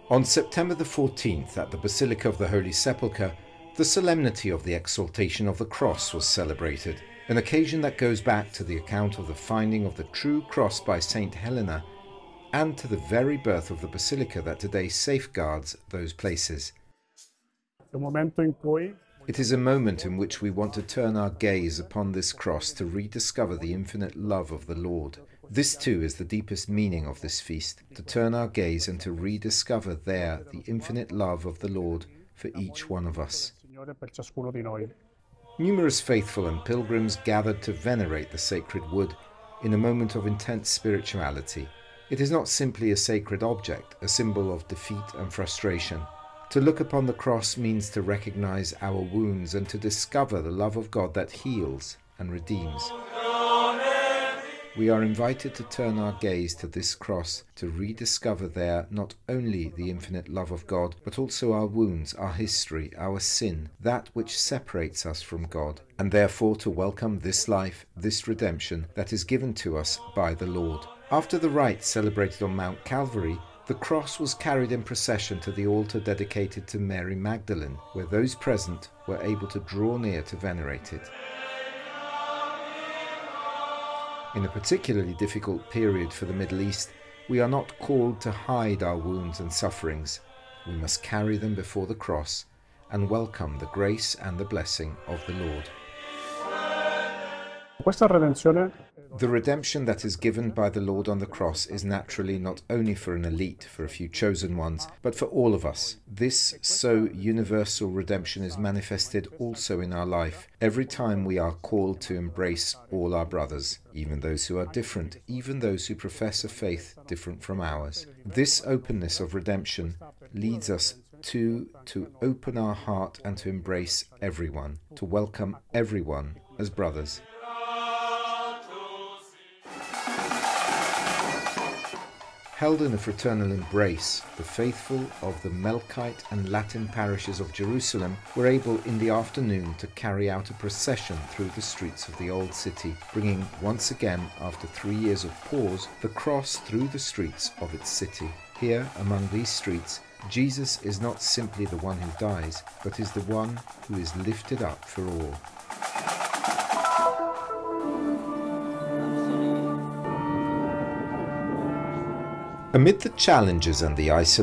On September the 14th, at the Basilica of the Holy Sepulchre, the solemnity of the exaltation of the cross was celebrated, an occasion that goes back to the account of the finding of the true cross by Saint Helena and to the very birth of the basilica that today safeguards those places. It is a moment in which we want to turn our gaze upon this cross to rediscover the infinite love of the Lord. This too is the deepest meaning of this feast, to turn our gaze and to rediscover there the infinite love of the Lord for each one of us. Numerous faithful and pilgrims gathered to venerate the sacred wood in a moment of intense spirituality. It is not simply a sacred object, a symbol of defeat and frustration. To look upon the cross means to recognize our wounds and to discover the love of God that heals and redeems. We are invited to turn our gaze to this cross, to rediscover there not only the infinite love of God, but also our wounds, our history, our sin, that which separates us from God, and therefore to welcome this life, this redemption that is given to us by the Lord. After the rite celebrated on Mount Calvary, the cross was carried in procession to the altar dedicated to Mary Magdalene, where those present were able to draw near to venerate it. In a particularly difficult period for the Middle East, we are not called to hide our wounds and sufferings. We must carry them before the cross and welcome the grace and the blessing of the Lord. The redemption that is given by the Lord on the cross is naturally not only for an elite, for a few chosen ones, but for all of us. This so universal redemption is manifested also in our life, every time we are called to embrace all our brothers, even those who are different, even those who profess a faith different from ours. This openness of redemption leads us to open our heart and to embrace everyone, to welcome everyone as brothers. Held in a fraternal embrace, the faithful of the Melkite and Latin parishes of Jerusalem were able in the afternoon to carry out a procession through the streets of the old city, bringing once again, after 3 years of pause, the cross through the streets of its city. Here, among these streets, Jesus is not simply the one who dies, but is the one who is lifted up for all. Amid the challenges and the isolation,